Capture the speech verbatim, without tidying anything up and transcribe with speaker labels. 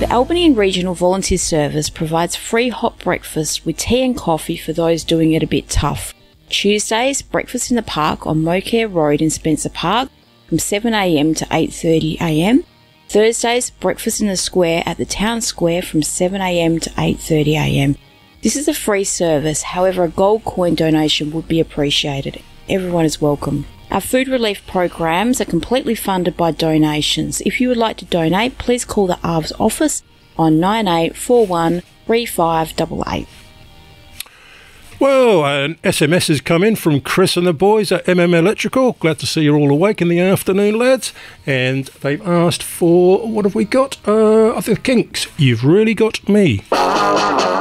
Speaker 1: The Albany Regional Volunteer Service provides free hot breakfast with tea and coffee for those doing it a bit tough. Tuesdays, breakfast in the park on Mocair Road in Spencer Park from seven a m to eight thirty a m. Thursdays, breakfast in the square at the town square from seven a m to eight thirty a m. This is a free service, however a gold coin donation would be appreciated. Everyone is welcome. Our food relief programs are completely funded by donations. If you would like to donate, please call the A R V S office on nine eight four one three five eight eight.
Speaker 2: Well, an S M S has come in from Chris and the boys at M M Electrical. Glad to see you're all awake in the afternoon, lads. And they've asked for, what have we got? Uh, I think Kinks. You've really got me.